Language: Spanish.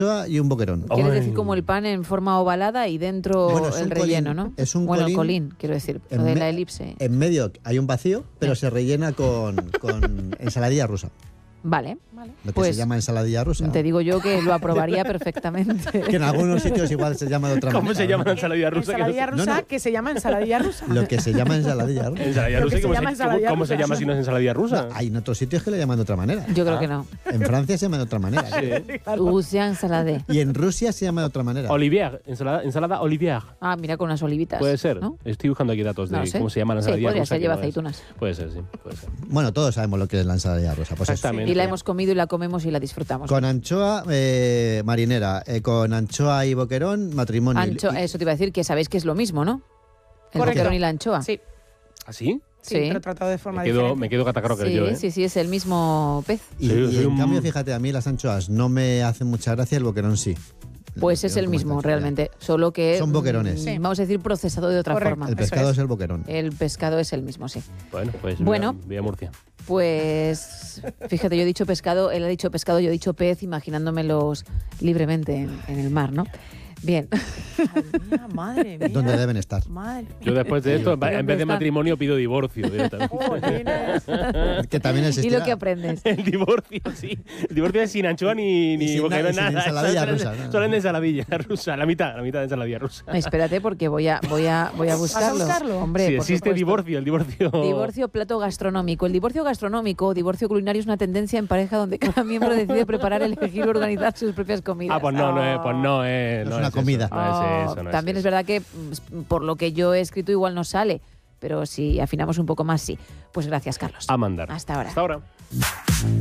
anchoa y un boquerón. Quieres decir como el pan en forma ovalada y dentro Bueno, el relleno, ¿no? Es un bueno, colín, el colín, quiero decir, lo de la elipse. En medio hay un vacío, pero se rellena con ensaladilla rusa. Vale. Lo que Pues se llama ensaladilla rusa. te digo yo que lo aprobaría perfectamente. Que en algunos sitios igual se llama de otra manera. ¿Cómo se llama la ensaladilla rusa? Ensaladilla rusa, que se llama ensaladilla rusa. Lo que se llama ensaladilla rusa. ¿Ensaladilla Lo rusa? que se ¿Cómo llama ensaladilla cómo se rusa. llama si no es ensaladilla rusa? No, hay en otros sitios que le llaman de otra manera. Yo creo que no. En Francia se llama de otra manera. Rusia ensaladé. Y en Rusia se llama de otra manera. Olivier, ensalada Olivier. Ah, mira, con unas olivitas. Puede ser. ¿no? Estoy buscando aquí datos de No lo sé. cómo se llama la Sí, ensaladilla podría rusa. ser, que lleva no es. aceitunas. Puede ser, sí. Puede ser. Bueno, todos sabemos lo que es la ensaladilla rusa. Pues eso. Exactamente. Y la hemos comido y la comemos y la disfrutamos. Con anchoa marinera, con anchoa y boquerón, matrimonio. Eso te iba a decir, que sabéis que es lo mismo, ¿no? El Correcto. boquerón y la anchoa. Sí, ¿Ah, sí? sí, Sí. pero tratado de forma Me diferente. quedo catacroker Sí, yo, ¿eh? sí, es el mismo pez. Y, Sí, y soy en un- cambio, fíjate, a mí las anchoas no me hacen mucha gracia, el boquerón sí. Pues es el Boquerón, mismo, ¿cómo está? realmente. Solo que. Son boquerones. Sí. Vamos a decir procesado de otra Correcto. forma. El pescado es. es el boquerón. El pescado es el mismo, sí. Bueno, pues Bueno. voy a Murcia. Pues fíjate, yo he dicho pescado, él ha dicho pescado, yo he dicho pez, imaginándomelos libremente en el mar, ¿no? Bien. Madre mía. Donde deben estar. Madre mía. Yo después de esto, Pero en vez de está- matrimonio, pido divorcio directamente. Jolines. Que también ¿Y existirá. lo que aprendes? El divorcio, sí. El divorcio es sin anchoa ni sin boquerón, sin nada. ensaladilla Solo en- rusa, nada. Solo en ensaladilla rusa. La mitad de ensaladilla rusa. Espérate, porque voy a buscarlo. buscarlo? Hombre, Si por existe supuesto. divorcio, el divorcio... Divorcio plato gastronómico. El divorcio gastronómico o divorcio culinario es una tendencia en pareja donde cada miembro decide preparar, elegir o organizar sus propias comidas. Ah, pues no, no es, pues no es. No es una comida. Eso, no es eso, no es También es eso. verdad que por lo que yo he escrito igual no sale, pero si afinamos un poco más, sí. Pues gracias, Carlos. A mandar. Hasta ahora. Hasta ahora.